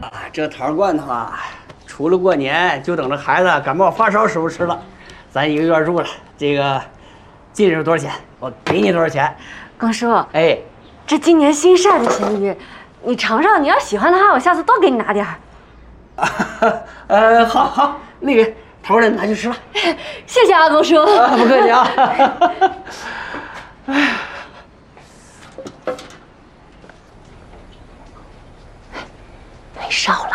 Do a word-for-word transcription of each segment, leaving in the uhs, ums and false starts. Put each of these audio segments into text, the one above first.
这糖罐头啊，除了过年，就等着孩子感冒发烧时候吃了。咱一个月住了，这个进是多少钱？我给你多少钱？ 光叔， 哎， 这今年新晒的咸鱼，你尝尝，你要喜欢的话，我下次多给你拿点儿。 呃，好好，那个糖罐头拿去吃吧。 谢谢啊，光叔。 啊，不客气啊。哎。 没烧了。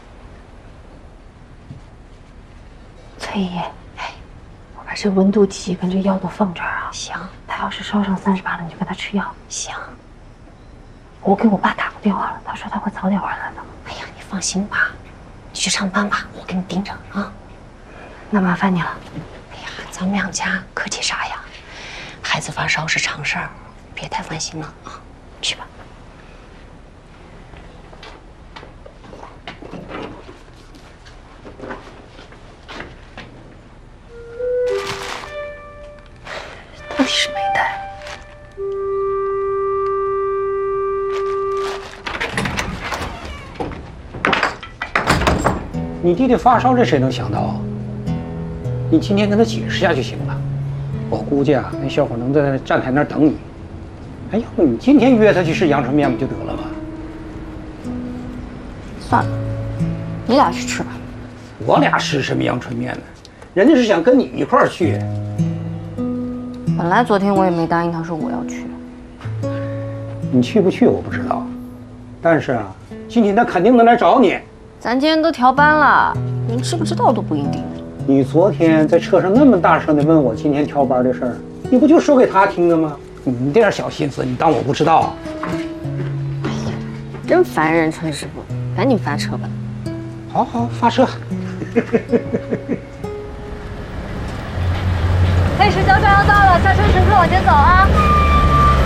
崔姨，哎，我把这温度计跟这药都放这儿啊。行。他要是烧上三十八了，你就给他吃药。行。我给我爸打过电话了，他说他会早点回来的。哎呀，你放心吧，你去上班吧，我给你盯着啊。那麻烦你了。哎呀，咱们两家客气啥呀？孩子发烧是常事儿，别太烦心了啊。去吧。到底是没带。 你弟弟发烧，这谁能想到啊？你今天跟他解释一下就行了。我估计啊，那小伙能在那站台那儿等你。哎，要不你今天约他去吃阳春面不就得了吗？ 算了，你俩去吃吧。 我俩吃什么阳春面呢？人家是想跟你一块儿去。 本来昨天我也没答应他说我要去。 你去不去我不知道，但是啊，今天他肯定能来找你。 咱今天都调班了，您知不知道都不一定。 你昨天在车上那么大声的问我今天调班的事儿，你不就说给他听的吗？你这点小心思，你当我不知道啊？ 哎呀，真烦人，崔师傅，赶紧发车吧。 好好发车。 黑石交站要到了，下车乘客往前走啊。